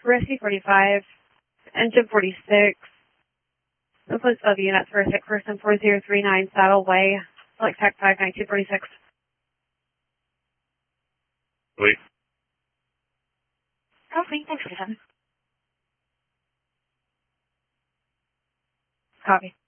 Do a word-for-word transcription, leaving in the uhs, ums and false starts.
Rescue forty-five, Engine forty-six. This was of units for six person four zero three nine Saddle Way, select tech five nine two forty-six. Wait. Copy, thanks for seven. Copy.